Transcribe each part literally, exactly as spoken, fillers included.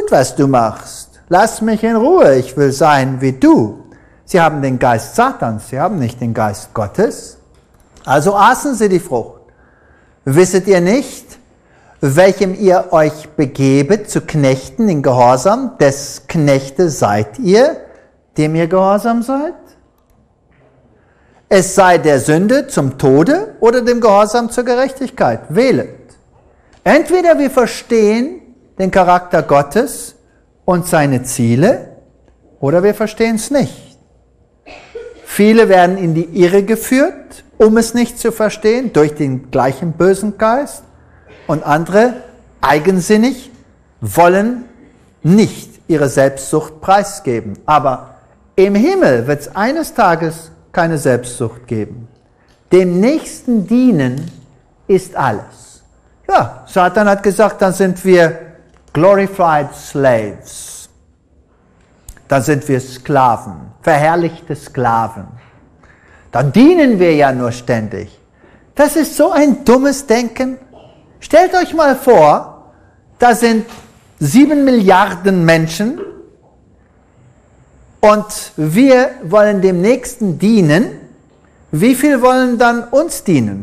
was du machst. Lass mich in Ruhe, ich will sein wie du. Sie haben den Geist Satans, sie haben nicht den Geist Gottes. Also aßen sie die Frucht. Wisset ihr nicht, welchem ihr euch begebet zu Knechten in Gehorsam, des Knechte seid ihr, dem ihr gehorsam seid? Es sei der Sünde zum Tode oder dem Gehorsam zur Gerechtigkeit. Wählet. Entweder wir verstehen den Charakter Gottes und seine Ziele, oder wir verstehen es nicht. Viele werden in die Irre geführt, um es nicht zu verstehen, durch den gleichen bösen Geist. Und andere, eigensinnig, wollen nicht ihre Selbstsucht preisgeben. Aber im Himmel wird es eines Tages keine Selbstsucht geben. Dem Nächsten dienen ist alles. Ja, Satan hat gesagt, dann sind wir glorified slaves. Dann sind wir Sklaven, verherrlichte Sklaven. Dann dienen wir ja nur ständig. Das ist so ein dummes Denken. Stellt euch mal vor, da sind sieben Milliarden Menschen und wir wollen dem Nächsten dienen. Wie viel wollen dann uns dienen?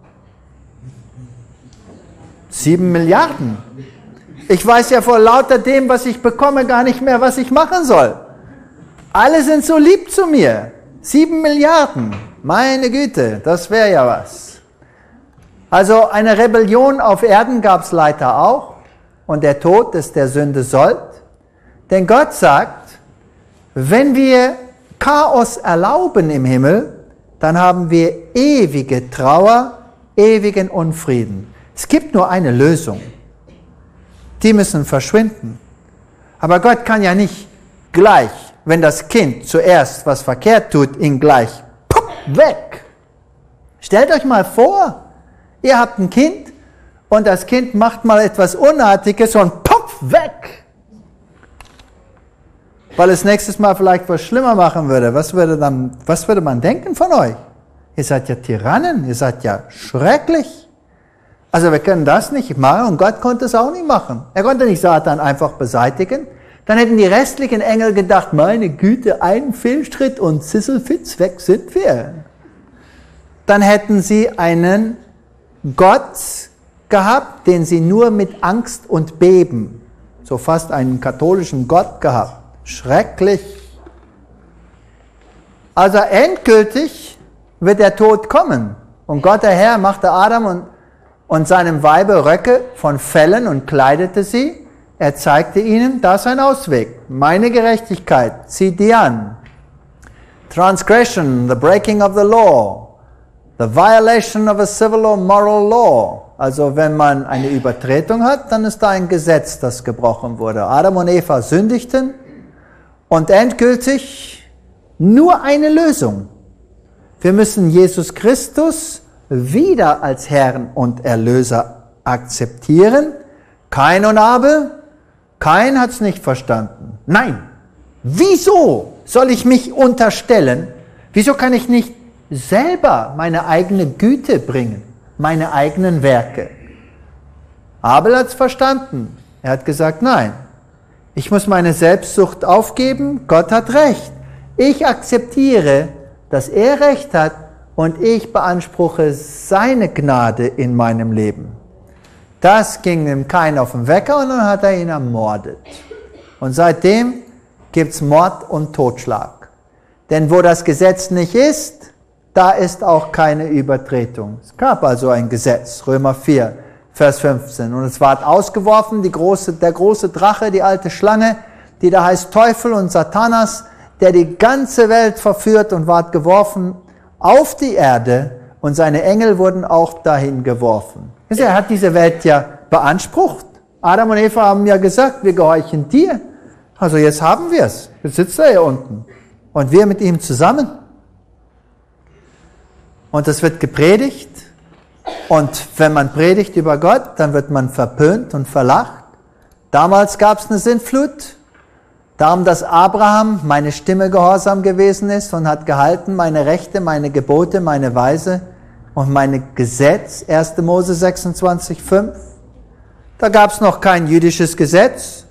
Sieben Milliarden. Ich weiß ja vor lauter dem, was ich bekomme, gar nicht mehr, was ich machen soll. Alle sind so lieb zu mir. Sieben Milliarden. Meine Güte, das wäre ja was. Also eine Rebellion auf Erden gab es leider auch. Und der Tod ist der Sünde Sold. Denn Gott sagt, wenn wir Chaos erlauben im Himmel, dann haben wir ewige Trauer, ewigen Unfrieden. Es gibt nur eine Lösung. Die müssen verschwinden. Aber Gott kann ja nicht gleich, wenn das Kind zuerst was verkehrt tut, ihn gleich pupp, weg. Stellt euch mal vor, ihr habt ein Kind und das Kind macht mal etwas Unartiges und pupp, weg. Weil es nächstes Mal vielleicht was schlimmer machen würde. Was würde dann, was würde man denken von euch? Ihr seid ja Tyrannen, ihr seid ja schrecklich. Also wir können das nicht machen und Gott konnte es auch nicht machen. Er konnte nicht Satan einfach beseitigen. Dann hätten die restlichen Engel gedacht, meine Güte, ein Fehlschritt und Sisselfitz, weg sind wir. Dann hätten sie einen Gott gehabt, den sie nur mit Angst und Beben, so fast einen katholischen Gott gehabt. Schrecklich. Also endgültig wird der Tod kommen. Und Gott der Herr machte Adam und, und seinem Weibe Röcke von Fellen und kleidete sie. Er zeigte ihnen, da ist ein Ausweg. Meine Gerechtigkeit, zieh die an. Transgression, the breaking of the law. The violation of a civil or moral law. Also wenn man eine Übertretung hat, dann ist da ein Gesetz, das gebrochen wurde. Adam und Eva sündigten und endgültig nur eine Lösung. Wir müssen Jesus Christus wieder als Herrn und Erlöser akzeptieren. Kain und Abel, Kain hat es nicht verstanden. Nein, wieso soll ich mich unterstellen? Wieso kann ich nicht selber meine eigene Güte bringen, meine eigenen Werke? Abel hat es verstanden. Er hat gesagt, nein, ich muss meine Selbstsucht aufgeben, Gott hat Recht. Ich akzeptiere, dass er Recht hat und ich beanspruche seine Gnade in meinem Leben. Das ging dem Kain auf den Wecker und dann hat er ihn ermordet. Und seitdem gibt es Mord und Totschlag. Denn wo das Gesetz nicht ist, da ist auch keine Übertretung. Es gab also ein Gesetz, Römer vier, Vers fünfzehn. Und es ward ausgeworfen, die große, der große Drache, die alte Schlange, die da heißt Teufel und Satanas, der die ganze Welt verführt und ward geworfen auf die Erde und seine Engel wurden auch dahin geworfen. Er hat diese Welt ja beansprucht. Adam und Eva haben ja gesagt, wir gehorchen dir. Also jetzt haben wir es. Jetzt sitzt er hier unten. Und wir mit ihm zusammen. Und es wird gepredigt. Und wenn man predigt über Gott, dann wird man verpönt und verlacht. Damals gab es eine Sintflut. Darum, dass Abraham meine Stimme gehorsam gewesen ist und hat gehalten meine Rechte, meine Gebote, meine Weise und meine Gesetz, erster Mose sechsundzwanzig, fünf. Da gab es noch kein jüdisches Gesetz.